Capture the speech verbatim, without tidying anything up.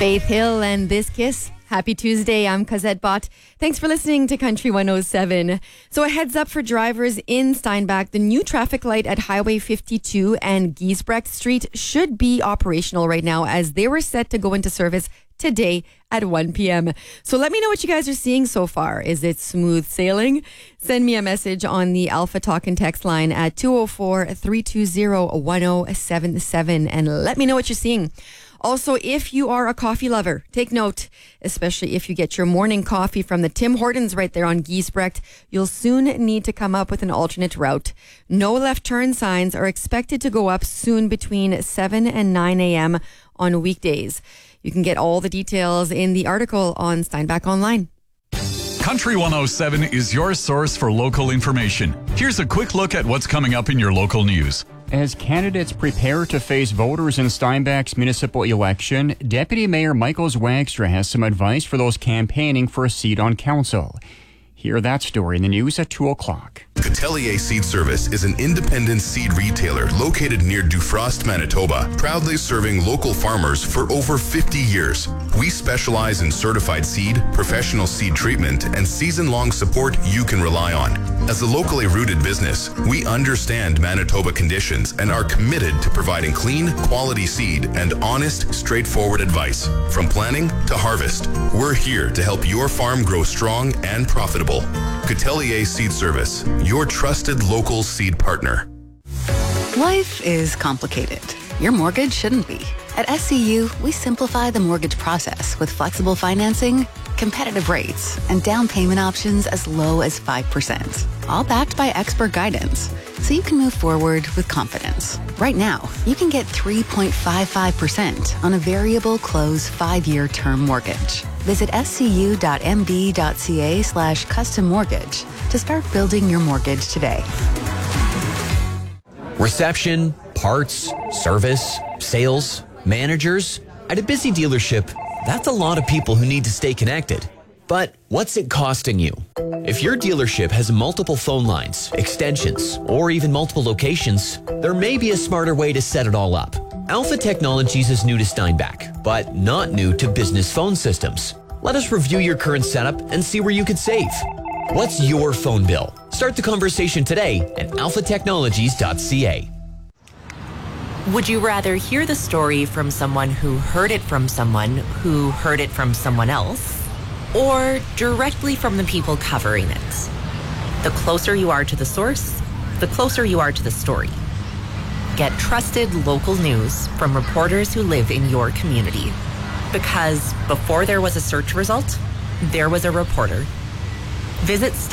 Faith Hill and This Kiss. Happy Tuesday. I'm Cosette Bott. Thanks for listening to Country one oh seven. So a heads up for drivers in Steinbach. The new traffic light at Highway fifty-two and Giesbrecht Street should be operational right now, as they were set to go into service today at one p.m. So let me know what you guys are seeing so far. Is it smooth sailing? Send me a message on the Alpha Talk and Text line at two oh four, three two zero, one oh seven seven and let me know what you're seeing. Also, if you are a coffee lover, take note, especially if you get your morning coffee from the Tim Hortons right there on Giesbrecht, you'll soon need to come up with an alternate route. No left turn signs are expected to go up soon between seven and nine a.m. on weekdays. You can get all the details in the article on Steinbach Online. Country one oh seven is your source for local information. Here's a quick look at what's coming up in your local news. As candidates prepare to face voters in Steinbach's municipal election, Deputy Mayor Michael Zwagstra has some advice for those campaigning for a seat on council. Hear that story in the news at two o'clock. Catelier Seed Service is an independent seed retailer located near Dufrost, Manitoba, proudly serving local farmers for over fifty years. We specialize in certified seed, professional seed treatment, and season-long support you can rely on. As a locally rooted business, we understand Manitoba conditions and are committed to providing clean, quality seed and honest, straightforward advice. From planting to harvest, we're here to help your farm grow strong and profitable. Catelier Seed Service, your trusted local seed partner. Life is complicated. Your mortgage shouldn't be. At S C U, we simplify the mortgage process with flexible financing, competitive rates, and down payment options as low as five percent. All backed by expert guidance, so you can move forward with confidence. Right now, you can get three point five five percent on a variable close five-year term mortgage. Visit scu.mb.ca slash custom mortgage to start building your mortgage today. Reception, parts, service, sales, managers. At a busy dealership, that's a lot of people who need to stay connected. But what's it costing you? If your dealership has multiple phone lines, extensions, or even multiple locations, there may be a smarter way to set it all up. Alpha Technologies is new to Steinbach, but not new to business phone systems. Let us review your current setup and see where you could save. What's your phone bill? Start the conversation today at alpha technologies dot c a. Would you rather hear the story from someone who heard it from someone who heard it from someone else, or directly from the people covering it? The closer you are to the source, the closer you are to the story. Get trusted local news from reporters who live in your community. Because before there was a search result, there was a reporter. Visit